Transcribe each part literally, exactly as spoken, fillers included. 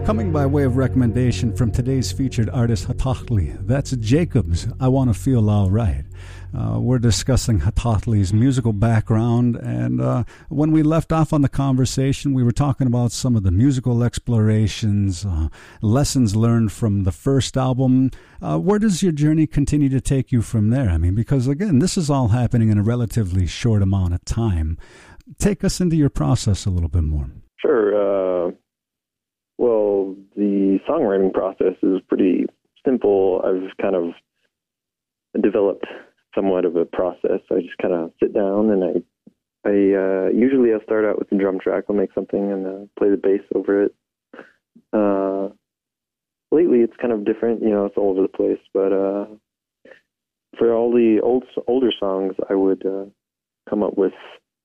Coming by way of recommendation from today's featured artist, Hatahtli. That's Jacob's I Want to Feel All Right. Uh, we're discussing Hatahtli's musical background, and uh, when we left off on the conversation, we were talking about some of the musical explorations, uh, lessons learned from the first album. Uh, where does your journey continue to take you from there? I mean, because again, this is all happening in a relatively short amount of time. Take us into your process a little bit more. Sure. Uh, well, the songwriting process is pretty simple. I've kind of developed somewhat of a process. I just kind of sit down and I, I uh, usually I'll start out with the drum track. I'll make something and uh, play the bass over it. Uh, lately, it's kind of different. You know, it's all over the place. But uh, for all the old older songs, I would uh, come up with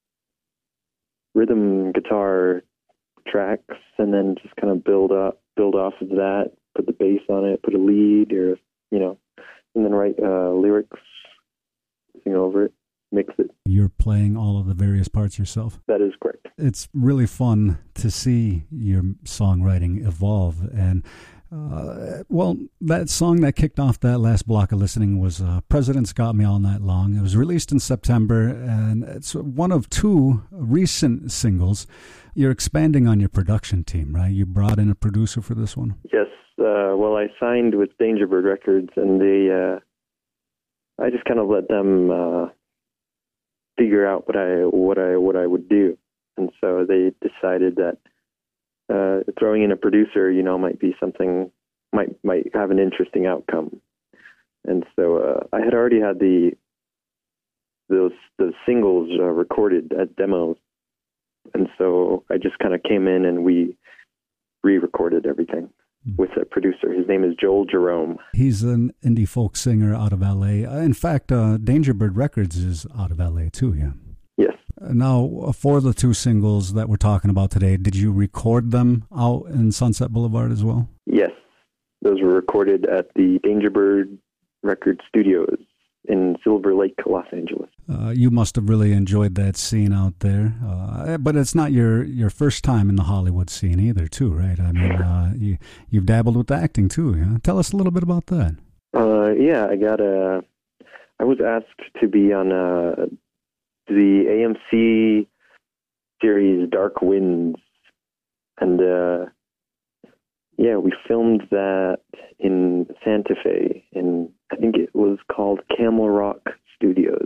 rhythm guitar tracks and then just kind of build up, build off of that. Put the bass on it. Put a lead, or you know, and then write uh, lyrics. Sing over it, mix it. You're playing all of the various parts yourself? That is correct. It's really fun to see your songwriting evolve. And, uh, well, that song that kicked off that last block of listening was uh, President's Got Me All Night Long. It was released in September, and it's one of two recent singles. You're expanding on your production team, right? You brought in a producer for this one? Yes. Uh, well, I signed with Dangerbird Records, and they... Uh, I just kind of let them uh, figure out what I what I what I would do, and so they decided that uh, throwing in a producer, you know, might be something might might have an interesting outcome. And so uh, I had already had the those those singles uh, recorded as demos, and so I just kind of came in and we re-recorded everything with a producer. His name is Joel Jerome. He's an indie folk singer out of L A. In fact, uh, Dangerbird Records is out of L A too, yeah? Yes. Now, for the two singles that we're talking about today, did you record them out in Sunset Boulevard as well? Yes. Those were recorded at the Dangerbird Record Studios in Silver Lake, Los Angeles. Uh, you must have really enjoyed that scene out there. Uh, but it's not your, your first time in the Hollywood scene either, too, right? I mean, uh, you, you've dabbled with acting, too. Yeah? Tell us a little bit about that. Uh, yeah, I got a... I was asked to be on uh, the A M C series Dark Winds. And, uh, yeah, we filmed that in Santa Fe, in, I think it was called Camel Rock Studios.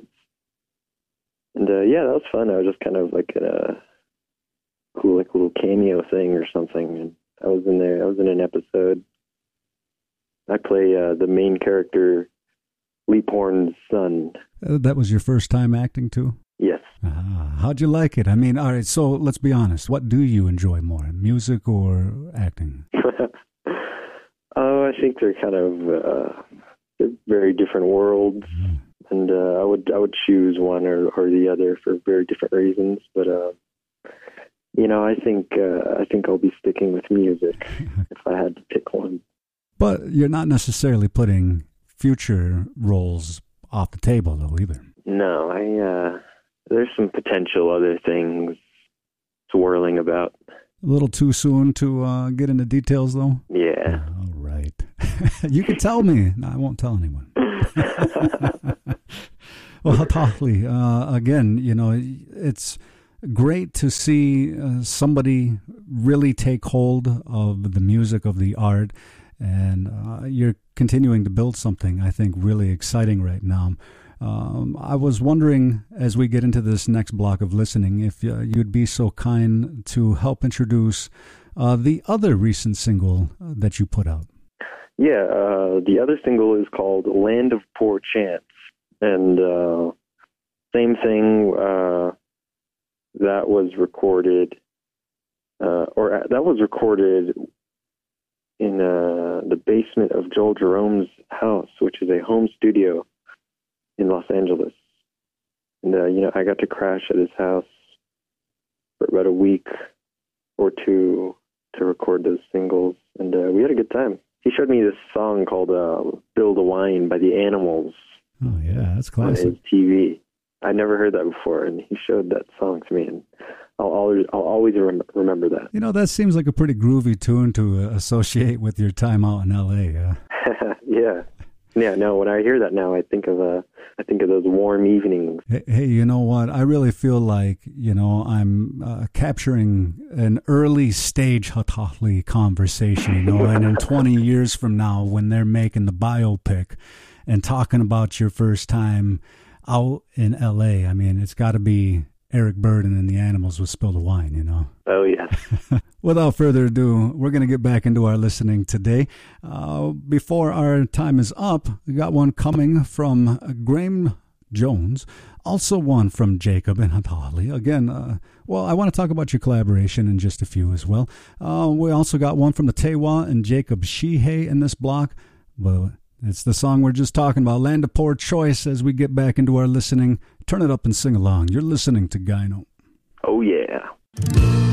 And, uh, yeah, that was fun. I was just kind of like in a cool, like, little cameo thing or something. And I was in there. I was in an episode. I play uh, the main character, Lee Porn's son. Uh, that was your first time acting, too? Yes. Ah, how'd you like it? I mean, all right, so let's be honest. What do you enjoy more, music or acting? Oh, I think they're kind of uh, they're very different worlds, mm. and uh, I would I would choose one or, or the other for very different reasons. But uh, you know, I think uh, I think I'll be sticking with music if I had to pick one. But you're not necessarily putting future roles off the table, though, either. No, I uh, there's some potential other things swirling about. A little too soon to uh, get into details, though? Yeah. All right. You can tell me. No, I won't tell anyone. Well, Hatahtli, uh, again, you know, it's great to see uh, somebody really take hold of the music, of the art, and uh, you're continuing to build something, I think, really exciting right now. Um, I was wondering, as we get into this next block of listening, if uh, you'd be so kind to help introduce uh, the other recent single that you put out. Yeah, uh, the other single is called Land of Poor Chance. And uh, same thing, uh, that was recorded, uh, or uh, that was recorded in uh, the basement of Joel Jerome's house, which is a home studio in Los Angeles. And, uh, you know, I got to crash at his house for about a week or two to record those singles. And uh, we had a good time. He showed me this song called uh, Build a Wine by the Animals. Oh, yeah, that's classic. On his T V. I never heard that before, and he showed that song to me. And I'll always, I'll always rem- remember that. You know, that seems like a pretty groovy tune to uh, associate with your time out in L A. Uh. Yeah. Yeah, no, when I hear that now, I think of uh, I think of those warm evenings. Hey, hey, you know what? I really feel like, you know, I'm uh, capturing an early stage Hotahli conversation, you know, and in twenty years from now, when they're making the biopic and talking about your first time out in L A, I mean, it's got to be Eric Burdon and the Animals with Spill the Wine, you know. Oh, yes. Without further ado, we're going to get back into our listening today. Uh, before our time is up, we got one coming from Graham Jones, also one from Jacob and Hotahli. Again, uh, well, I want to talk about your collaboration in just a few as well. Uh, we also got one from the Tewa and Jacob Shihei in this block, but it's the song we're just talking about, Land of Poor Choice. As we get back into our listening, turn it up and sing along. You're listening to Gyno. Oh, yeah.